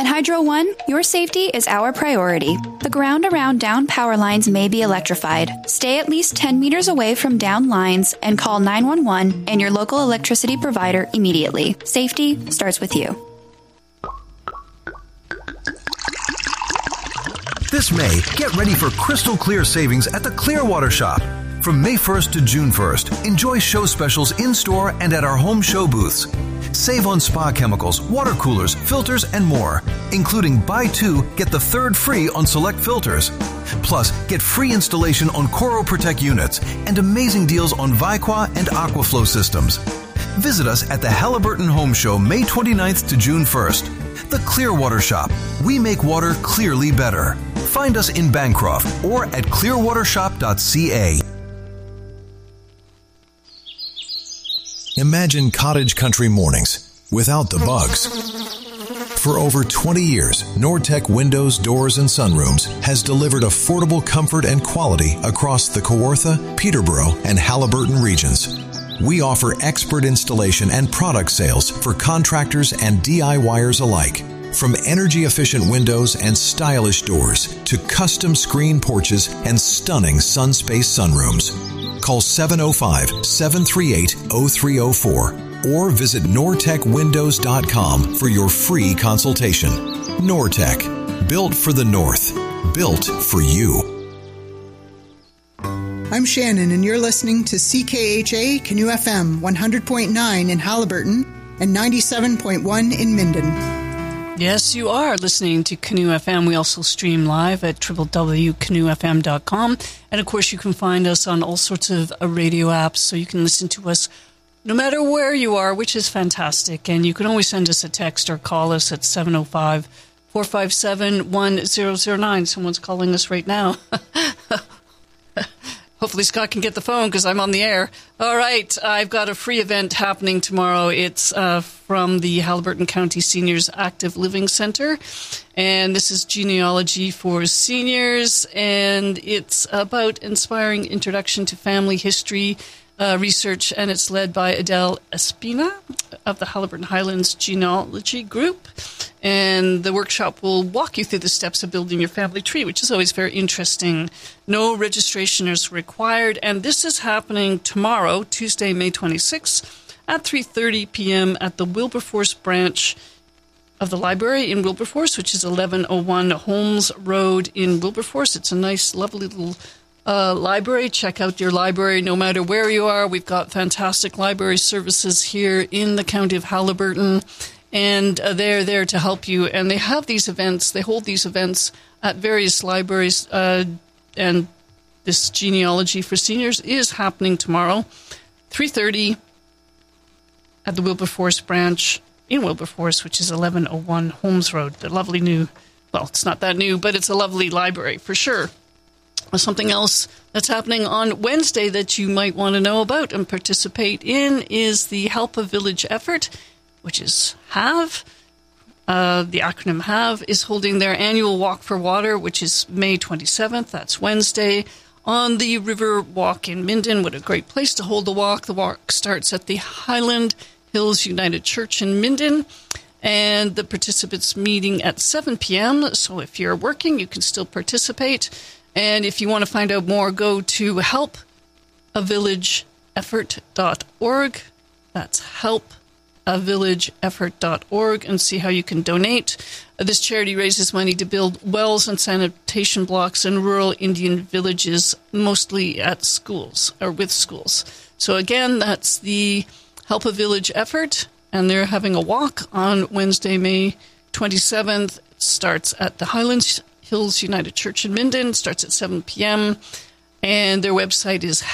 At Hydro One, your safety is our priority. The ground around downed power lines may be electrified. Stay at least 10 meters away from downed lines and call 911 and your local electricity provider immediately. Safety starts with you. This May, get ready for crystal clear savings at the Clearwater Shop. From May 1st to June 1st, enjoy show specials in-store and at our home show booths. Save on spa chemicals, water coolers, filters, and more, including buy two, get the third free on select filters. Plus, get free installation on Coro Protect units and amazing deals on Vicqua and Aquaflow systems. Visit us at the Halliburton Home Show May 29th to June 1st. The Clearwater Shop. We make water clearly better. Find us in Bancroft or at clearwatershop.ca. Imagine cottage country mornings without the bugs. For over 20 years, Nortec Windows, Doors, and Sunrooms has delivered affordable comfort and quality across the Kawartha, Peterborough, and Halliburton regions. We offer expert installation and product sales for contractors and DIYers alike. From energy-efficient windows and stylish doors to custom screen porches and stunning SunSpace sunrooms. Call 705-738-0304 or visit nortecwindows.com for your free consultation. Nortec, built for the North, built for you. I'm Shannon, and you're listening to CKHA Canoe FM 100.9 in Halliburton and 97.1 in Minden. Yes, you are listening to Canoe FM. We also stream live at www.canoefm.com. And, of course, you can find us on all sorts of radio apps, so you can listen to us no matter where you are, which is fantastic. And you can always send us a text or call us at 705-457-1009. Someone's calling us right now. Hopefully Scott can get the phone because I'm on the air. All right, I've got a free event happening tomorrow. It's from the Halliburton County Seniors Active Living Center, and this is Genealogy for Seniors, and it's about inspiring introduction to family history research, and it's led by Adele Espina of the Halliburton Highlands Genealogy Group. And the workshop will walk you through the steps of building your family tree, which is always very interesting. No registration is required. And this is happening tomorrow, Tuesday, May 26th, at 3:30 p.m. at the Wilberforce branch of the library in Wilberforce, which is 1101 Holmes Road in Wilberforce. It's a nice, lovely little library. Check out your library no matter where you are. We've got fantastic library services here in the county of Halliburton. And they're there to help you. And they have these events. They hold these events at various libraries. And this Genealogy for Seniors is happening tomorrow, 3:30 at the Wilberforce branch in Wilberforce, which is 1101 Holmes Road. The lovely new, well, it's not that new, but it's a lovely library for sure. Something else that's happening on Wednesday that you might want to know about and participate in is the Help a Village effort, which is HAVE. The acronym HAVE is holding their annual Walk for Water, which is May 27th. That's Wednesday on the River Walk in Minden. What a great place to hold the walk. The walk starts at the Highland Hills United Church in Minden, and the participants meeting at 7 p.m. So if you're working, you can still participate. And if you want to find out more, go to helpavillageeffort.org. That's helpavillageeffort.org and see how you can donate. This charity raises money to build wells and sanitation blocks in rural Indian villages, mostly at schools or with schools. So again, that's the Help a Village effort, and they're having a walk on Wednesday, May 27th. It starts at the Highlands Hills United Church in Minden, starts at 7 p.m., and their website is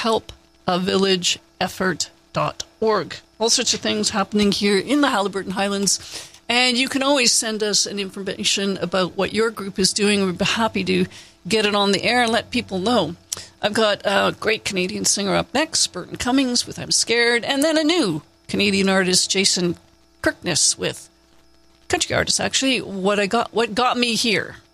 helpavillageeffort.org. All sorts of things happening here in the Halliburton Highlands, and you can always send us an information about what your group is doing. We'd be happy to get it on the air and let people know. I've got a great Canadian singer up next, Burton Cummings with I'm Scared, and then a new Canadian artist, Jason Kirkness, with country artist, actually, What Got Me Here.